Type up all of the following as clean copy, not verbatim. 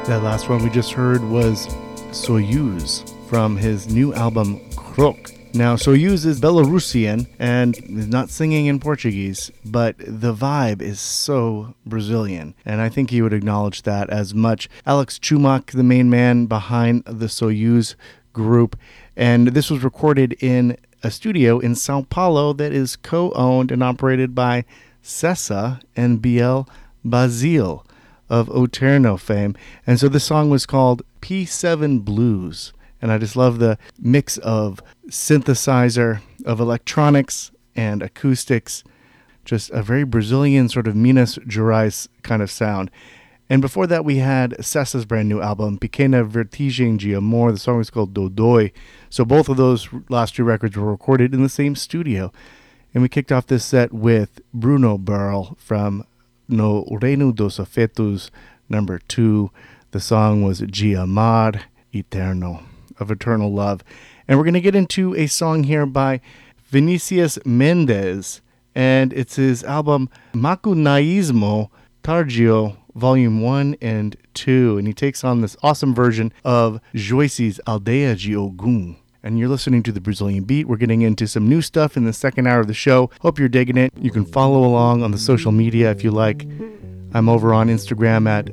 That last one we just heard was Soyuz from his new album Krok. Now, Soyuz is Belarusian and is not singing in Portuguese, but the vibe is so Brazilian, and I think he would acknowledge that as much. Alex Chumak, the main man behind the Soyuz group, and this was recorded in a studio in Sao Paulo that is co-owned and operated by Cessa and Biel Basile of Oterno fame. And so the song was called P7 Blues. And I just love the mix of synthesizer, of electronics and acoustics. Just a very Brazilian sort of Minas Gerais kind of sound. And before that, we had Cessa's brand new album, Pequena Vertigem de Amor. The song was called Dodói. So both of those last two records were recorded in the same studio. And we kicked off this set with Bruno Burl from No Reino dos Afetos, number 2. The song was De Amar Eterno, of eternal love. And we're going to get into a song here by Vinicius Mendes, and it's his album Macunaísmo Tardio, Volume 1 and 2. And he takes on this awesome version of Joyce's Aldeia de Ogum. And you're listening to The Brazilian Beat. We're getting into some new stuff in the second hour of the show. Hope you're digging it. You can follow along on the social media if you like. I'm over on Instagram at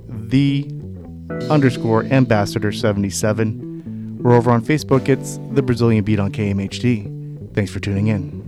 _ambassador77. We're over on Facebook. It's The Brazilian Beat on KMHD. Thanks for tuning in.